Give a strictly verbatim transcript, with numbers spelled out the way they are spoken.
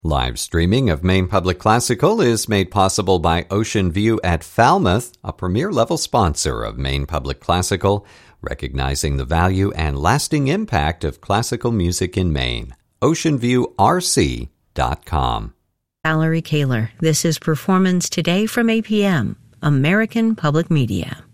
Live streaming of Maine Public Classical is made possible by Ocean View at Falmouth, a premier-level sponsor of Maine Public Classical, recognizing the value and lasting impact of classical music in Maine. ocean view r c dot com. Valerie Kaler. This is Performance Today from A P M, American Public Media.